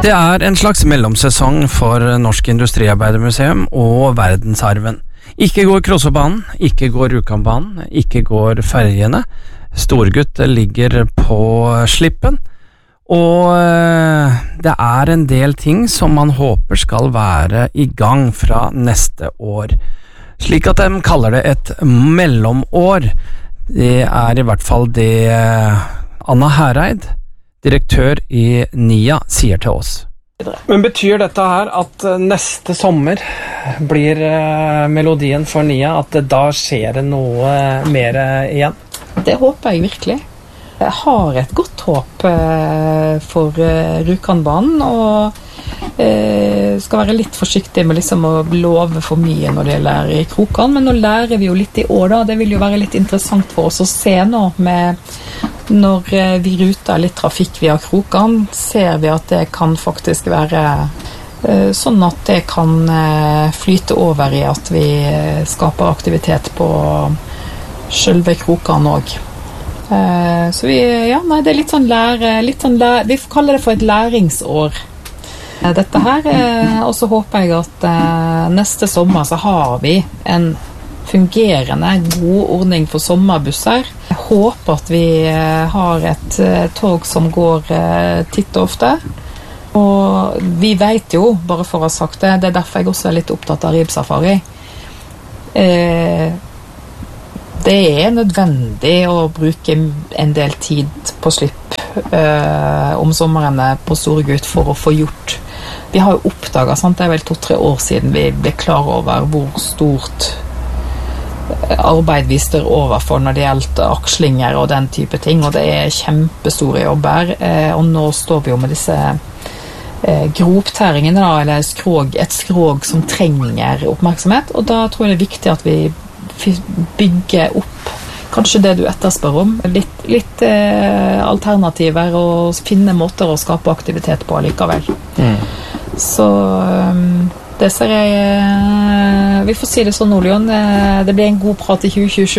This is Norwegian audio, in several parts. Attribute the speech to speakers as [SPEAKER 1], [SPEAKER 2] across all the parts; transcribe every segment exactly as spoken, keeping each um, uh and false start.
[SPEAKER 1] Det er en slags mellomsesong for Norsk Industriarbeidermuseum og verdensarven. Ikke går Krossobanen, ikke går Rjukanbanen, ikke går ferjene. Storgutt ligger på slippen, og det er en del ting som man håper skal være i gang fra neste år. Slik at de kaller det et mellomår. Det er i hvert fall det Anna Hereid, direktør i NIA, sier til oss. Men betyr dette her at neste sommer blir melodien for NIA, at da skjer det noe mer igjen?
[SPEAKER 2] Det håper jeg virkelig. Jeg har et godt håp for Rjukanbanen, og skal være litt forsiktig med liksom å love for mye når det gjelder i Krokan, men nå lærer vi jo litt i år da. Det vil jo være litt interessant for oss å se nå med når vi ruter litt trafikk via Krokan, ser vi at det kan faktisk være sånn at det kan flyte over i at vi skaper aktivitet på selve Krokan også. Så vi, ja, nei, det er litt sånn lære, litt sånn lære, vi kaller det for et læringsår. Dette her, og så håper jeg at neste sommer så har vi en fungerende, god ordning for sommerbusser. Jeg håper at vi har et tog som går titt og ofte. Og vi vet jo, bare for å ha sagt det, det er derfor jeg også er litt opptatt av ribbsafari. Det er nødvendig å bruke en del tid på slipp om sommerene på Storgutt for å få gjort. Vi har jo oppdaget, sant? Det er vel to-tre år siden vi ble klar over hvor stort arbeid vi står overfor når det gjelder akslinger og den type ting, og det er kjempestore jobber, og nå står vi jo med disse groptæringene da, eller skrog, et skrog som trenger oppmerksomhet, og da tror jeg det er viktig at vi bygger opp kanskje det du etterspør om, litt, litt eh, alternativer og finne måter å skape aktivitet på likevel. Mm. Så um, det ser jeg, uh, vi får si det sånn, Olion, uh, det blir en god prat i tjue tjuesju.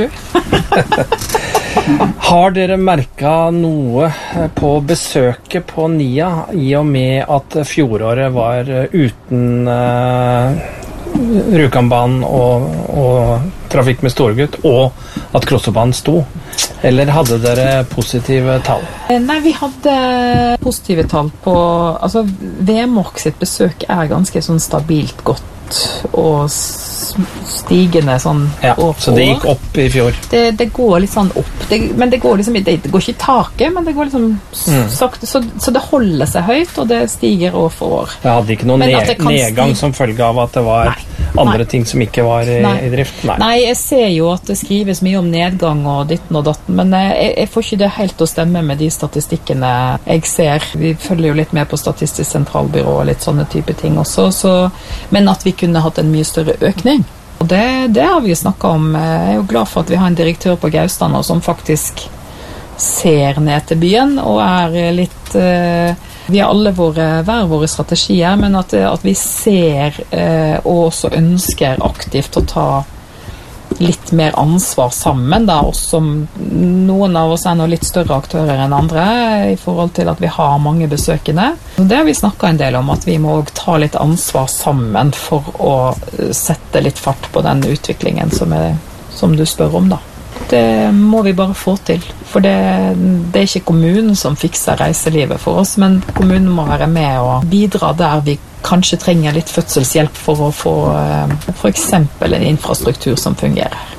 [SPEAKER 1] Har dere merket noe på besøket på NIA i og med at fjoråret var uten uh, Rjukanbanen og, og trafikk med Storgutt, og at Krossobanen sto? Eller hadde dere positive tall?
[SPEAKER 2] Nei, vi hadde positive tall på, altså Vemork sitt besøk er ganske sånn stabilt godt og stigende sånn
[SPEAKER 1] ja,
[SPEAKER 2] år på år.
[SPEAKER 1] Så det gikk opp i fjor?
[SPEAKER 2] Det, det går litt sånn opp, det, men det går liksom, det, det går ikke i taket, men det går liksom mm. sakte, så, så det holder seg høyt, og det stiger år for år.
[SPEAKER 1] Det hadde ikke noen ned, nedgang stige... som følge av at det var Nei. andre Nei. ting som ikke var i, i drift? Nei.
[SPEAKER 2] Nei, jeg ser jo at det skrives mye om nedgang og ditten og datten, men jeg, jeg får ikke det helt å stemme med de statistikkene jeg ser. Vi følger jo litt med på Statistisk sentralbyrå og litt sånne type ting også, så, men at vi kunne hatt en mye større økning. Og det, det har vi jo snakket om. Jeg er jo glad for at vi har en direktør på Gausdal nå som faktisk ser ned til byen og er litt... Uh, vi har alle våre, hver våre strategier, men at, at vi ser uh, og også ønsker aktivt å ta litt mer ansvar sammen, da, også som noen av oss er noe litt større aktører enn andre i forhold til at vi har mange besøkende. Det har vi snakket en del om, at vi må ta litt ansvar sammen for å sette litt fart på den utviklingen som, er, som du spør om da. Det må vi bare få til, for det, det er ikke kommunen som fikser reiselivet for oss, men kommunen må være med og bidra der vi kanskje trenger litt fødselshjelp for å få for eksempel en infrastruktur som fungerer.